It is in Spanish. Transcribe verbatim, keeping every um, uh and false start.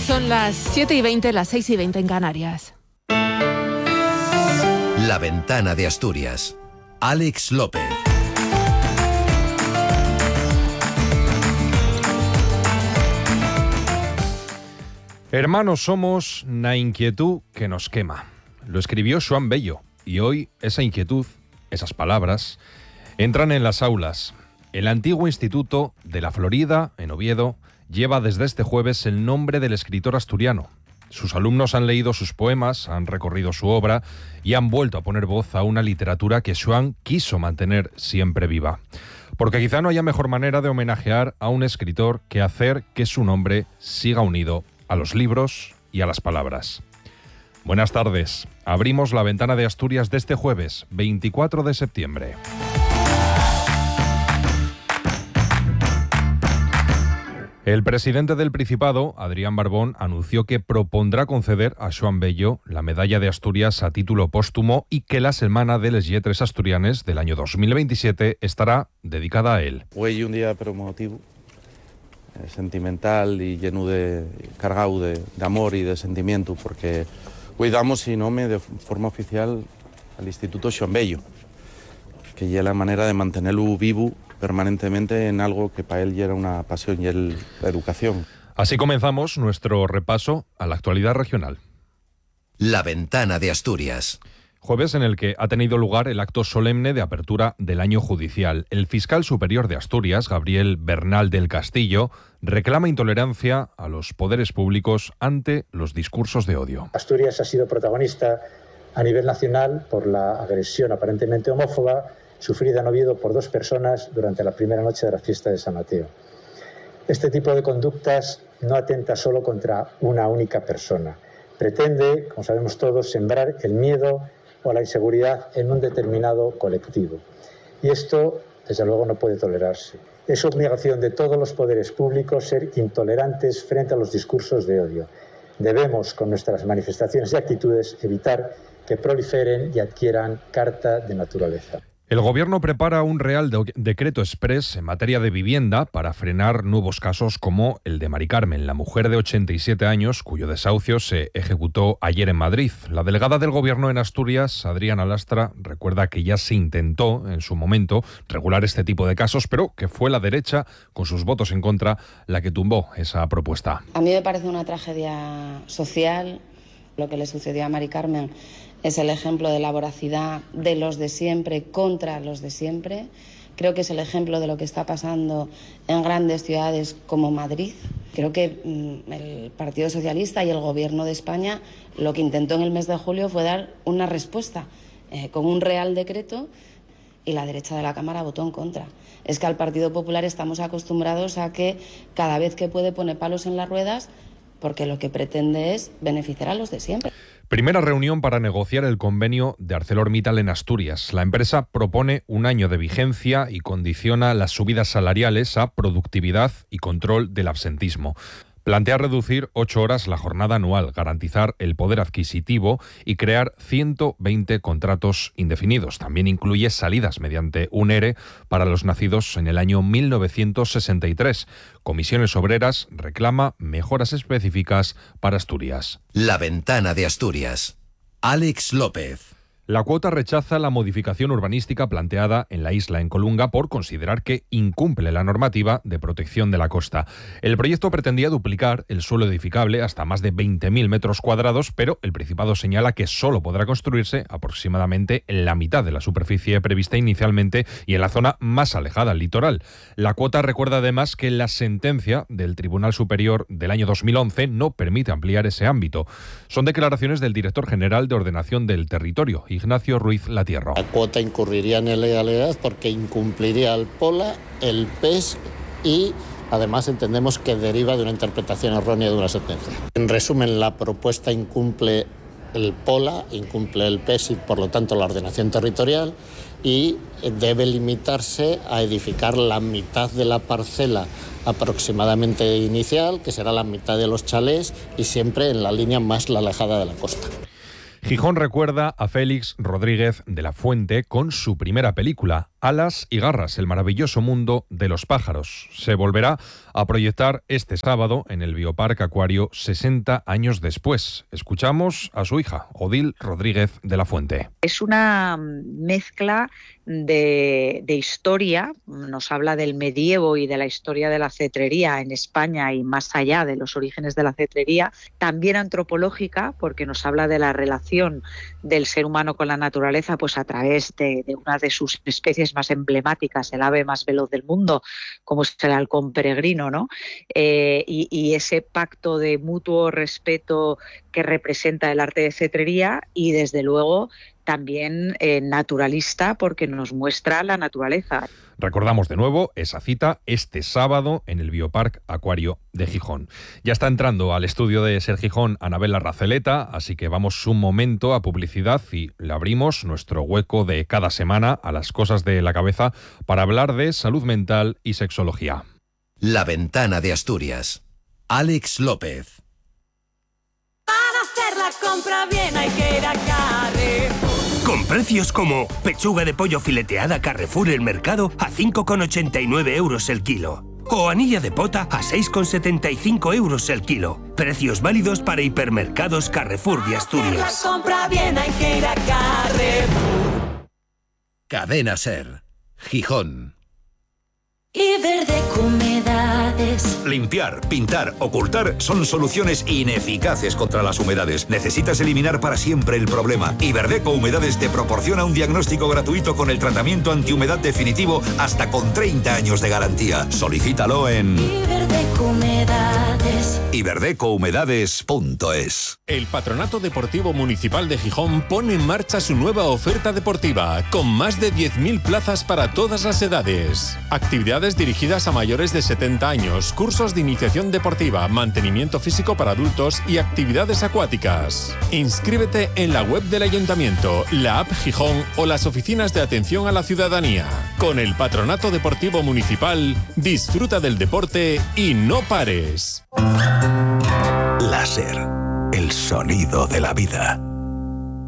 Son las siete y veinte, las seis y veinte en Canarias. La Ventana de Asturias. Alex López. Hermanos somos, na inquietud que nos quema. Lo escribió Xoán Bello y hoy esa inquietud, esas palabras, entran en las aulas. El antiguo Instituto de la Florida, en Oviedo, lleva desde este jueves el nombre del escritor asturiano. Sus alumnos han leído sus poemas, han recorrido su obra y han vuelto a poner voz a una literatura que Xoán quiso mantener siempre viva. Porque quizá no haya mejor manera de homenajear a un escritor que hacer que su nombre siga unido a los libros y a las palabras. Buenas tardes. Abrimos la ventana de Asturias de este jueves, veinticuatro de septiembre. El presidente del Principado, Adrián Barbón, anunció que propondrá conceder a Xoán Bello la medalla de Asturias a título póstumo y que la Semana de les Lletres Asturianes del año dos mil veintisiete estará dedicada a él. Hoy un día promotivo, eh, sentimental y lleno de, cargado de, de amor y de sentimiento, porque hoy damos, si no me de forma oficial, al Instituto Xoán Bello, que ya la manera de mantenerlo vivo permanentemente en algo que para él ya era una pasión, y el, la educación. Así comenzamos nuestro repaso a la actualidad regional. La Ventana de Asturias. Jueves en el que ha tenido lugar el acto solemne de apertura del año judicial. El fiscal superior de Asturias, Gabriel Bernal del Castillo, reclama intolerancia a los poderes públicos ante los discursos de odio. Asturias ha sido protagonista a nivel nacional por la agresión aparentemente homófoba sufrida en Oviedo por dos personas durante la primera noche de la fiesta de San Mateo. Este tipo de conductas no atenta solo contra una única persona. Pretende, como sabemos todos, sembrar el miedo o la inseguridad en un determinado colectivo. Y esto, desde luego, no puede tolerarse. Es obligación de todos los poderes públicos ser intolerantes frente a los discursos de odio. Debemos, con nuestras manifestaciones y actitudes, evitar que proliferen y adquieran carta de naturaleza. El Gobierno prepara un Real de- Decreto Exprés en materia de vivienda para frenar nuevos casos como el de Mari Carmen, la mujer de ochenta y siete años cuyo desahucio se ejecutó ayer en Madrid. La delegada del Gobierno en Asturias, Adriana Lastra, recuerda que ya se intentó en su momento regular este tipo de casos, pero que fue la derecha, con sus votos en contra, la que tumbó esa propuesta. A mí me parece una tragedia social lo que le sucedió a Mari Carmen. Es el ejemplo de la voracidad de los de siempre contra los de siempre. Creo que es el ejemplo de lo que está pasando en grandes ciudades como Madrid. Creo que mmm, el Partido Socialista y el Gobierno de España lo que intentó en el mes de julio fue dar una respuesta eh, con un Real Decreto, y la derecha de la Cámara votó en contra. Es que al Partido Popular estamos acostumbrados a que cada vez que puede pone palos en las ruedas, porque lo que pretende es beneficiar a los de siempre. Primera reunión para negociar el convenio de ArcelorMittal en Asturias. La empresa propone un año de vigencia y condiciona las subidas salariales a productividad y control del absentismo. Plantea reducir ocho horas la jornada anual, garantizar el poder adquisitivo y crear ciento veinte contratos indefinidos. También incluye salidas mediante un E R E para los nacidos en el año mil novecientos sesenta y tres. Comisiones Obreras reclama mejoras específicas para Asturias. La Ventana de Asturias. Alex López. La Cuota rechaza la modificación urbanística planteada en la isla en Colunga por considerar que incumple la normativa de protección de la costa. El proyecto pretendía duplicar el suelo edificable hasta más de veinte mil metros cuadrados, pero el Principado señala que solo podrá construirse aproximadamente en la mitad de la superficie prevista inicialmente y en la zona más alejada al litoral. La Cuota recuerda además que la sentencia del Tribunal Superior del año dos mil once no permite ampliar ese ámbito. Son declaraciones del director general de Ordenación del Territorio, Ignacio Ruiz Latierro. La cuota incurriría en ilegalidad porque incumpliría el POLA, el P E S y además entendemos que deriva de una interpretación errónea de una sentencia. En resumen, la propuesta incumple el POLA, incumple el P E S y por lo tanto la ordenación territorial, y debe limitarse a edificar la mitad de la parcela aproximadamente inicial, que será la mitad de los chalés, y siempre en la línea más alejada de la costa. Gijón recuerda a Félix Rodríguez de la Fuente con su primera película, Alas y garras, el maravilloso mundo de los pájaros. Se volverá a proyectar este sábado en el Bioparque Acuario sesenta años después. Escuchamos a su hija, Odil Rodríguez de la Fuente. Es una mezcla de, de historia, nos habla del medievo y de la historia de la cetrería en España y más allá de los orígenes de la cetrería, también antropológica, porque nos habla de la relación del ser humano con la naturaleza, pues a través de, de una de sus especies más emblemáticas, el ave más veloz del mundo, como es el halcón peregrino, ¿no? Eh, y, y ese pacto de mutuo respeto que representa el arte de cetrería y, desde luego, también eh, naturalista, porque nos muestra la naturaleza. Recordamos de nuevo esa cita este sábado en el Bioparque Acuario de Gijón. Ya está entrando al estudio de Ser Gijón Anabela Raceleta, así que vamos un momento a publicidad y le abrimos nuestro hueco de cada semana a las cosas de la cabeza para hablar de salud mental y sexología. La Ventana de Asturias. Alex López. Para hacer la compra bien hay que ir a Carrefour. Con precios como pechuga de pollo fileteada Carrefour El Mercado a cinco con ochenta y nueve euros el kilo. O anilla de pota a seis con setenta y cinco euros el kilo. Precios válidos para hipermercados Carrefour de Asturias. Para hacer la compra bien hay que ir a Carrefour. Cadena Ser. Gijón. Iberdeco Humedades. Limpiar, pintar, ocultar son soluciones ineficaces contra las humedades. Necesitas eliminar para siempre el problema. Iberdeco Humedades te proporciona un diagnóstico gratuito con el tratamiento antihumedad definitivo hasta con treinta años de garantía. Solicítalo en Iberdeco Humedades. iberdeco humedades punto es. El Patronato Deportivo Municipal de Gijón pone en marcha su nueva oferta deportiva, con más de diez mil plazas para todas las edades. Actividades dirigidas a mayores de setenta años, cursos de iniciación deportiva, mantenimiento físico para adultos y actividades acuáticas. Inscríbete en la web del Ayuntamiento, la app Gijón o las oficinas de atención a la ciudadanía. Con el Patronato Deportivo Municipal, disfruta del deporte y no pares. Láser, el sonido de la vida.